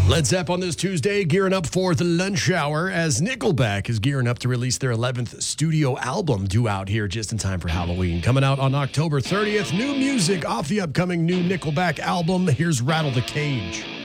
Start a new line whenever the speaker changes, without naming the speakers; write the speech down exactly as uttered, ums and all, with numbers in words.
Led Zepp on this Tuesday, gearing up for the lunch hour as Nickelback is gearing up to release their eleventh studio album, due out here just in time for Halloween. Coming out on October thirtieth, new music off the upcoming new Nickelback album. Here's Rattle the Cage.